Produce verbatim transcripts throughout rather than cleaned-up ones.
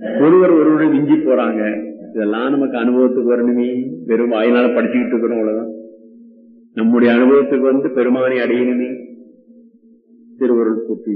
ஒருவர் ஒருவரை விஞ்சி போறாங்க. இதெல்லாம் நமக்கு அனுபவத்துக்கு வரணுமே. வெறும் வாயினால படிச்சுக்கிட்டு இருக்கிறோம், அவ்வளவுதான். நம்முடைய அனுபவத்துக்கு வந்து பெருமானை அடையணுமே. திருவருள் கூட்டி.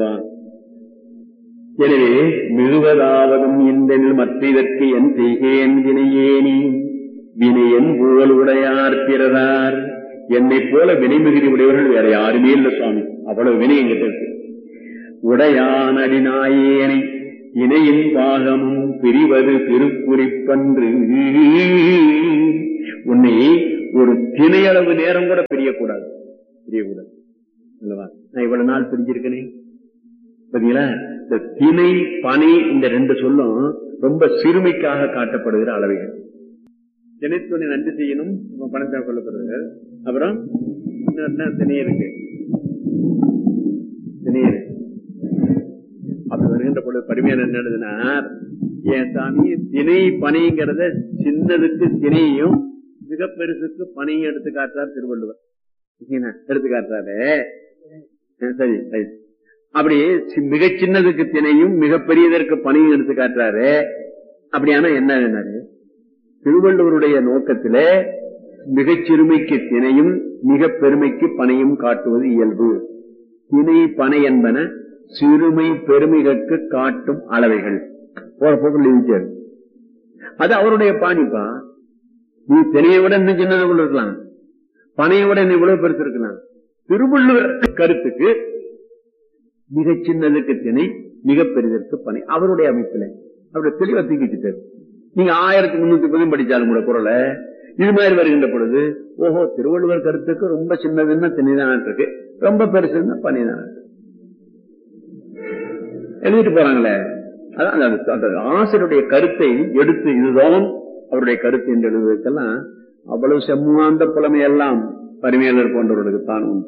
எனவே மிகுவதாவதும் இந்த மற்ற இதற்கு என் செய்கேன் வினையேனி வினையன் புகழ் உடையார் பிறரார். என்னை போல வினை மிகுதி உடையவர்கள் வேற யாருமே இல்லை சுவாமி. அவ்வளவு வினை எங்கிட்ட இருக்கு. உடையான் அடிநாயேனை இணையின் பாகமும் பிரிவது திருக்குறிப்பன்று. உன்னை ஒரு திணையளவு நேரம் கூட பிரியக்கூடாது, பிரியக்கூடாது அல்லவா? நான் இவ்வளவு நாள் பிரிஞ்சிருக்கேனே பாத்தீங்களா? இந்த திணை பனை இந்த ரெண்டு சொல்லும் ரொம்ப சிறுமைக்காக காட்டப்படுகிற அளவைகள். திணைத்துணை நன்றி செய்யணும், பணத்தை கொள்ளப்படுறது. அப்புறம் திணை இருக்கு, திணை அப்படி வருகின்ற பொழுது பரிமையான என்ன எழுதுனா, என் சாமி திணை பனைங்கிறத சின்னதுக்கு திணையும் மிக பெருசுக்கு பனையும் எடுத்து காட்டுறார் திருவள்ளுவர். எடுத்து காட்டுறாரு. சரி சரி. அப்படி மிக சின்னதுக்கு திணையும் மிக பெரியதற்கு பனையும் எடுத்து காட்டுறாரு. அப்படியான என்ன என்னாரு திருவள்ளுவருடைய நோக்கத்தில மிகச் சிறுமைக்கு திணையும் மிக பெருமைக்கு பனையும் காட்டுவது இயல்பு. திணை பனை என்பன சிறுமை பெருமைகளுக்கு காட்டும் அளவைகள். போற போக்கில் இருக்காரு. அது அவருடைய பாணிப்பா. நீ திணையை விட இன்னும் சின்னது கூட இருக்கலாம், பனையை விட இன்னும் இவ்வளவு பெருசு இருக்கலாம். திருவள்ளுவர் கருத்துக்கு மிகச் சின்னதுக்கு திணை மிக பெரிதற்கு பனை. அவருடைய அமைப்பில அவருடைய தெளிவா தூக்கிட்டாரு. நீங்க ஆயிரத்தி முன்னூத்தி பதிவு படிச்சாலும் கூட குரலை இது மாதிரி வருகின்ற பொழுது, ஓஹோ திருவள்ளுவர் கருத்துக்கு ரொம்ப சின்னதுன்னா திணைதான் இருக்கு, ரொம்ப பெருசுன்னா பனைதான் இருக்கு. எழுதிட்டு போறாங்களே. அதான் ஆசிரியருடைய கருத்தை எடுத்து இதுதான் அவருடைய கருத்து என்று எழுதுவதற்கெல்லாம் அவ்வளவு செம்மாந்த புலமையெல்லாம் பரிமையாளர் போன்றவர்களுக்கு தான் உண்டு.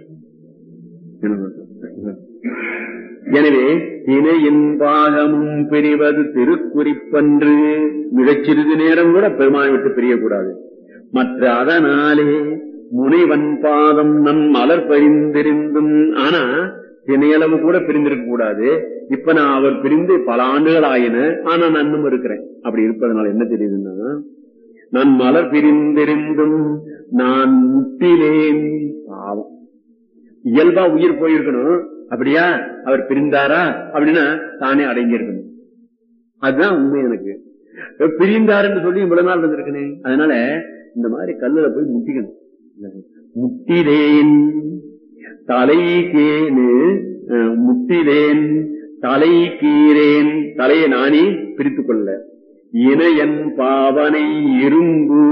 எனவே திணையின் பாகமும் பிரிவது திருக்குறிப்பன்று. மிகச் சிறிது நேரம் கூட பெருமானை விட்டு பிரியக்கூடாது. மற்ற அதனாலே முனைவன் பாதம் நம் மலர் பரிந்திருந்தும். ஆனா திணையளவு கூட பிரிந்திருக்க கூடாது. இப்ப நான் அவர் பிரிந்து பல ஆண்டுகள் ஆயின, ஆனா நன்னும் இருக்கிறேன். அப்படி இருப்பதனால என்ன தெரியுதுன்னா, நான் மலர் பிரிந்திருந்தும் நான் முட்டிலேன். பாவம், இயல்பா உயிர் போயிருக்கணும். அப்படியா அவர் பிரிந்தாரா அப்படின்னா தானே அடங்கி இருக்கணும். அதுதான் உண்மை. எனக்கு பிரிந்தாருன்னு சொல்லி இவ்வளவு நாள் இருந்திருக்கனே. அதனால இந்த மாதிரி கல்லுல போய் முட்டிக்கணும். முட்டிலேன் தலைக்கேனு முட்டிலேன் தலை கீரேன். தலையை நானே பிரித்துக் கொள்ள இணையன் பாவனை இரும்பு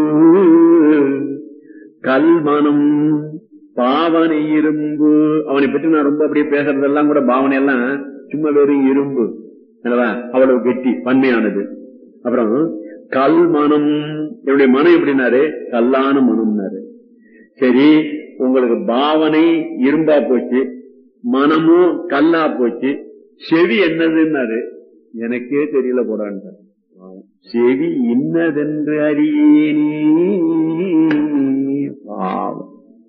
கல்மனம் பாவனை இரும்பு. அவனை பற்றி நான் ரொம்ப அப்படியே பேசுறதெல்லாம் கூட பாவனை எல்லாம் சும்மா வெறும் இரும்பு அல்லவா, அவ்வளவு கெட்டி பன்மையானது. அப்புறம் கல் மனம், என்னுடைய மனம் எப்படின்னாரு கல்லான மனம்னாரு. சரி, உங்களுக்கு பாவனை இரும்பா போச்சு, மனமும் கல்லா போச்சு, செவி என்னதுன்னாரு எனக்கே தெரியல போடான்னு. செவி இன்னதென்று அறியேனே. பாவம்.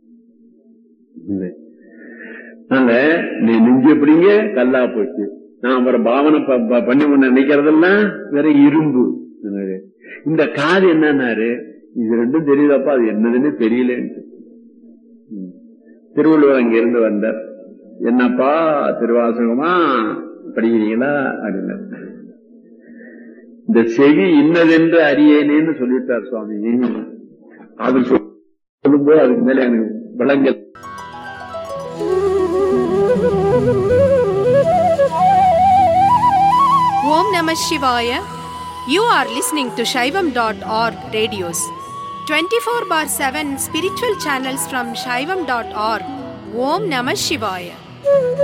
நீ நெஞ்சு எப்படிங்க கல்லா போச்சு. நான் அவரை பாவனை பண்ணி ஒண்ணு நினைக்கிறதெல்லாம் வேற இரும்பு. இந்த காது என்னன்னாரு இது ரெண்டும் தெரியுதாப்பா, அது என்னதுன்னு தெரியலன்ட்டு. திருவள்ளுவர் அங்க இருந்து வந்தார். என்னப்பா திருவாசகமா படிக்கிறீங்களா அப்படின்னு. இந்த செவி இன்னதென்று அறியேனேன்னு சொல்லிட்டார் சுவாமி. அது சொல்லும்போது அதுக்கு மேல எனக்கு விளங்கல். Om Namah Shivaya. You are listening to Shaivam dot org radios. twenty-four bar seven spiritual channels from Shaivam dot org. Om Namah Shivaya.